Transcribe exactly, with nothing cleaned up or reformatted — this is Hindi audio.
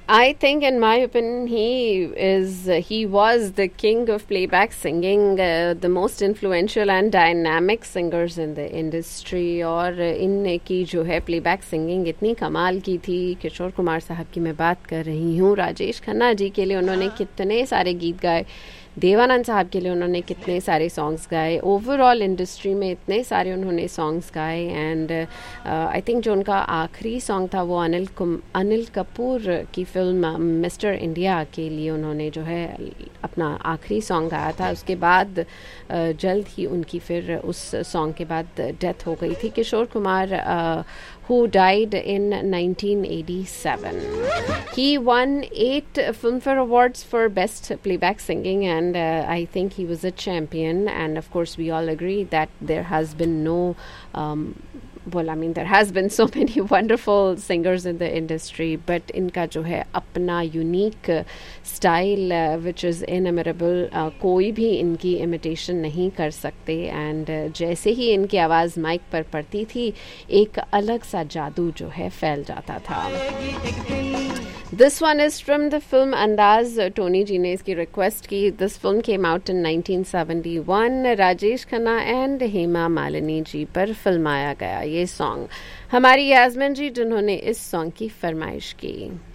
I think, in my opinion, he is he was the king of playback singing, uh, the most influential and dynamic singers in the industry. और इनकी जो है प्लेबैक सिंगिंग इतनी कमाल की थी. किशोर कुमार साहब की मैं बात कर रही हूँ. राजेश खन्ना जी के लिए उन्होंने कितने सारे गीत गाए. देवानंद साहब के लिए उन्होंने कितने सारे सॉन्ग्स गाए. ओवरऑल इंडस्ट्री में इतने सारे उन्होंने सॉन्ग्स गाए. एंड आई थिंक जो उनका आखिरी सॉन्ग था वो अनिल कुम अनिल कपूर की फिल्म मिस्टर इंडिया के लिए उन्होंने जो है अपना आखिरी सॉन्ग गाया था. उसके बाद uh, जल्द ही उनकी फिर उस सॉन्ग के बाद डेथ हो गई थी. Kishore Kumar uh, who died in nineteen eighty-seven. He won eight Filmfare Awards for Best Playback Singing, and uh, I think he was a champion. And of course, we all agree that there has been no um, well, I mean, there has been so many wonderful singers in the industry, but इनका जो है अपना unique style uh, which is inimitable, uh, कोई भी इनकी imitation नहीं कर सकते. and uh, जैसे ही इनकी आवाज़ माइक पर पड़ती थी एक अलग सा जादू जो है फैल जाता था. This one is from the film Andaz. Tony जी ने इसकी रिक्वेस्ट की. This film came out in nineteen seventy-one. Rajesh Khanna and Hema Malini ji पर फिल्माया गया ये सॉन्ग. हमारी यास्मिन जी जिन्होंने इस सॉन्ग की फरमाइश की.